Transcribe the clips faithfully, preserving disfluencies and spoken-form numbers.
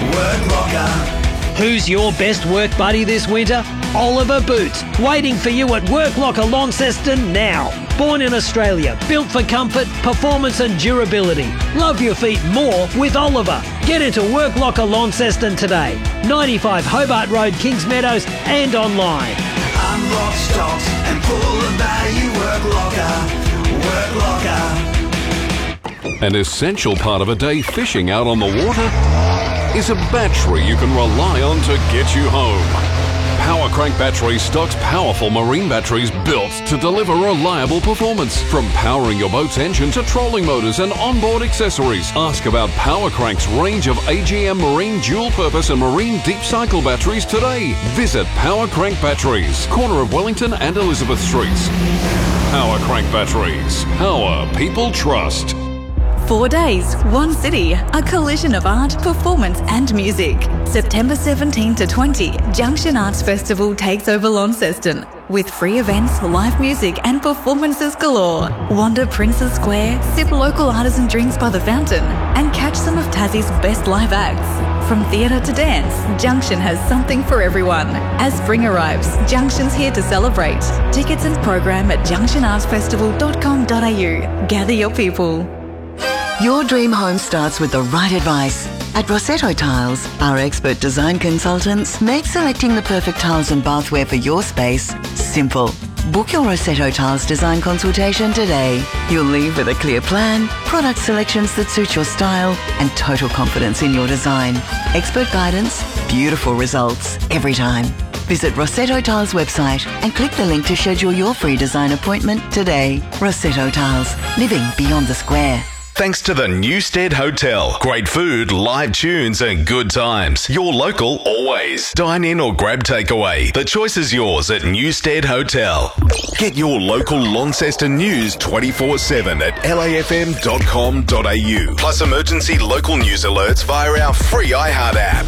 Work Locker. Who's your best work buddy this winter? Oliver Boots, waiting for you at Work Locker Launceston now. Born in Australia, built for comfort, performance and durability. Love your feet more with Oliver. Get into Work Locker Launceston today. ninety-five Hobart Road, Kings Meadows and online. Unlock stocks and pull the value. Work Locker. Work Locker. An essential part of a day fishing out on the water is a battery you can rely on to get you home. Power Crank Batteries stocks powerful marine batteries built to deliver reliable performance. From powering your boat's engine to trolling motors and onboard accessories. Ask about Power Crank's range of A G M marine dual-purpose and marine deep cycle batteries today. Visit Power Crank Batteries, corner of Wellington and Elizabeth Streets. Power Crank Batteries. Power people trust. Four days, one city, a collision of art, performance and music. September seventeenth to twentieth, Junction Arts Festival takes over Launceston. With free events, live music and performances galore. Wander Princes Square, sip local artisan drinks by the fountain and catch some of Tassie's best live acts. From theatre to dance, Junction has something for everyone. As spring arrives, Junction's here to celebrate. Tickets and program at junction arts festival dot com dot a u. Gather your people. Your dream home starts with the right advice. At Rossetto Tiles, our expert design consultants make selecting the perfect tiles and bathware for your space simple. Book your Rossetto Tiles design consultation today. You'll leave with a clear plan, product selections that suit your style, and total confidence in your design. Expert guidance, beautiful results every time. Visit Rossetto Tiles website and click the link to schedule your free design appointment today. Rossetto Tiles, living beyond the square. Thanks to the Newstead Hotel. Great food, live tunes and good times. Your local always. Dine in or grab takeaway. The choice is yours at Newstead Hotel. Get your local Launceston news twenty-four seven at L A F M dot com dot a u. Plus emergency local news alerts via our free iHeart app.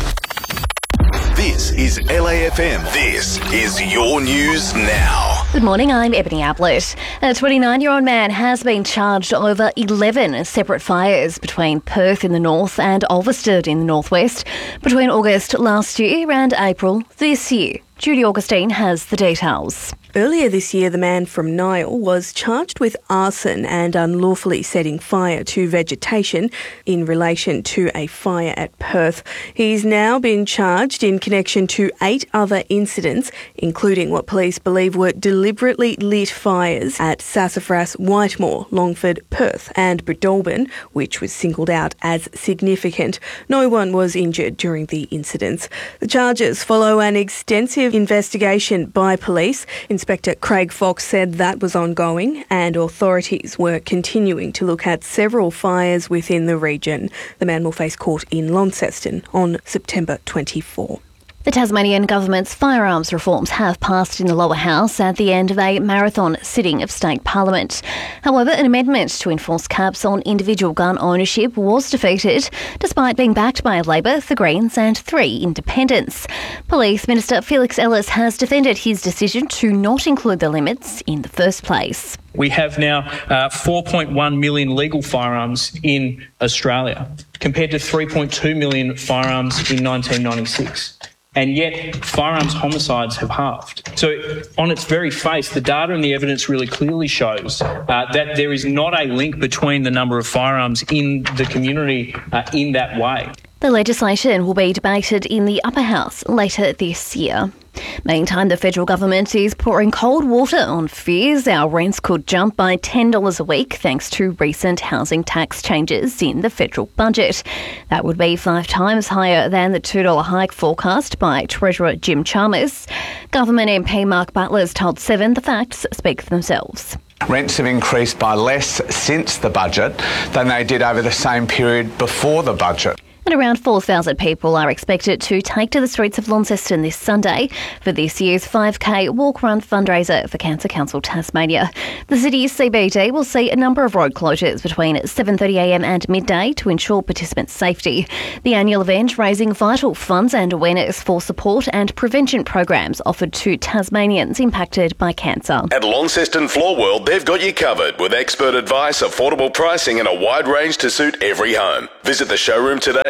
This is L A F M. This is your news now. Good morning, I'm Ebony Ablett. A twenty-nine-year-old man has been charged over eleven separate fires between Perth in the north and Ulverston in the northwest between August last year and April this year. Judy Augustine has the details. Earlier this year, the man from Nile was charged with arson and unlawfully setting fire to vegetation in relation to a fire at Perth. He's now been charged in connection to eight other incidents, including what police believe were deliberately lit fires at Sassafras, Whitemore, Longford, Perth and Breadalbin, which was singled out as significant. No one was injured during the incidents. The charges follow an extensive investigation by police. Inspector Craig Fox said that was ongoing and authorities were continuing to look at several fires within the region. The man will face court in Launceston on September twenty-fourth. The Tasmanian government's firearms reforms have passed in the lower house at the end of a marathon sitting of state parliament. However, an amendment to enforce caps on individual gun ownership was defeated, despite being backed by Labor, the Greens and three independents. Police Minister Felix Ellis has defended his decision to not include the limits in the first place. We have now uh, four point one million legal firearms in Australia, compared to three point two million firearms in nineteen ninety-six. And yet, firearms homicides have halved. So, on its very face, the data and the evidence really clearly shows uh, that there is not a link between the number of firearms in the community uh, in that way. The legislation will be debated in the upper house later this year. Meantime, the federal government is pouring cold water on fears our rents could jump by ten dollars a week thanks to recent housing tax changes in the federal budget. That would be five times higher than the two dollars hike forecast by Treasurer Jim Chalmers. Government M P Mark Butler's told Seven the facts speak for themselves. Rents have increased by less since the budget than they did over the same period before the budget. And around four thousand people are expected to take to the streets of Launceston this Sunday for this year's five K walk-run fundraiser for Cancer Council Tasmania. The city's C B D will see a number of road closures between seven thirty a m and midday to ensure participants' safety. The annual event raising vital funds and awareness for support and prevention programs offered to Tasmanians impacted by cancer. At Launceston Floor World, they've got you covered with expert advice, affordable pricing and a wide range to suit every home. Visit the showroom today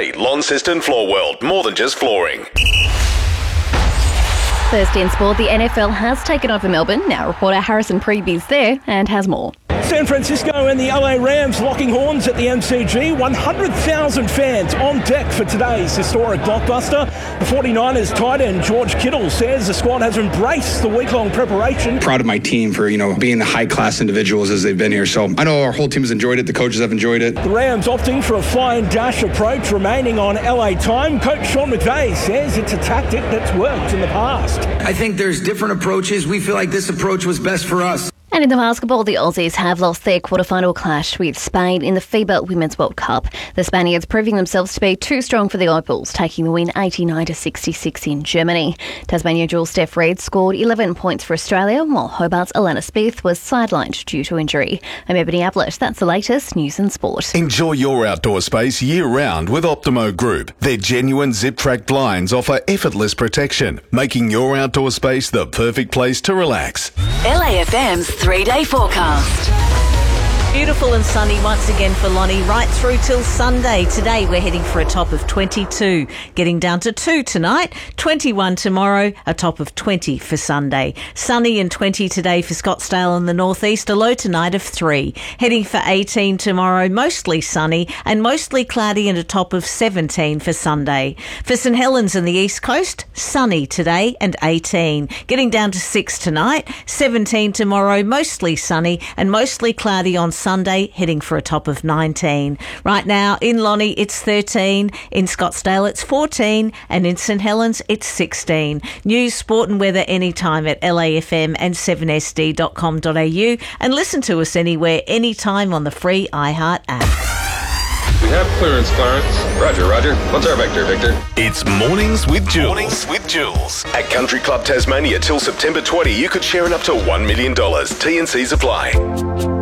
Hey, Launceston Floor World, more than just flooring. First in sport, the N F L has taken over Melbourne. Now reporter Harrison Preby's there and has more. San Francisco and the L A Rams locking horns at the M C G. one hundred thousand fans on deck for today's historic blockbuster. The forty-niners tight end George Kittle says the squad has embraced the week-long preparation. Proud of my team for, you know, being the high-class individuals as they've been here. So I know our whole team has enjoyed it. The coaches have enjoyed it. The Rams opting for a fly and dash approach, remaining on L A time. Coach Sean McVay says it's a tactic that's worked in the past. I think there's different approaches. We feel like this approach was best for us. And in the basketball, the Aussies have lost their quarter-final clash with Spain in the FIBA Women's World Cup. The Spaniards proving themselves to be too strong for the Opals, taking the win eighty-nine to sixty-six in Germany. Tasmania dual Steph Reid scored eleven points for Australia, while Hobart's Alana Spieth was sidelined due to injury. I'm Ebony Ablett. That's the latest news and sport. Enjoy your outdoor space year-round with Optimo Group. Their genuine zip-track blinds offer effortless protection, making your outdoor space the perfect place to relax. L A F M's three-day forecast. Beautiful and sunny once again for Lonnie right through till Sunday. Today we're heading for a top of twenty-two, getting down to two tonight, twenty-one tomorrow, a top of twenty for Sunday. Sunny and twenty today for Scottsdale and the northeast, a low tonight of three. Heading for eighteen tomorrow, mostly sunny and mostly cloudy and a top of seventeen for Sunday. For St Helens and the east coast, sunny today and eighteen. Getting down to six tonight, seventeen tomorrow, mostly sunny and mostly cloudy on Sunday, heading for a top of nineteen. Right now in Lonnie it's thirteen, in Scottsdale it's fourteen, and in St Helens it's sixteen. News, sport and weather anytime at L A F M and seven S D dot com dot A U, and listen to us anywhere, anytime on the free iHeart app. We have clearance, Clarence. Roger, Roger. What's our vector, Victor? It's Mornings with Jules. Mornings with Jules. At Country Club Tasmania till September twentieth, you could share in up to one million dollars. T and C's apply.